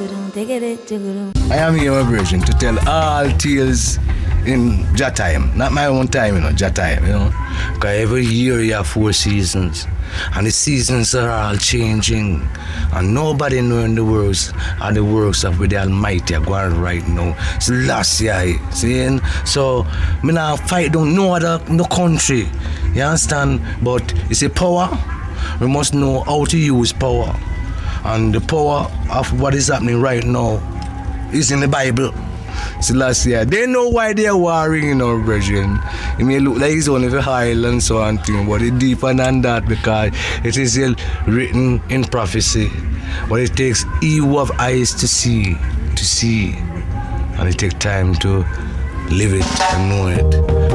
I am here, my virgin, to tell all tales in Jah time. Not my own time, Jah time, Because every year you have 4 seasons. And the seasons are all changing. And nobody knowing the works are the works of the Almighty are going right now. It's last year, see? So, I not fight down no country. You understand? But it's a power. We must know how to use power. And the power of what is happening right now is in the Bible. So last year, they know why they are warring, brethren. It may look like it's only for Highland and so on, but it's deeper than that because it is written in prophecy. But it takes he who have eyes to see, and it takes time to live it and know it.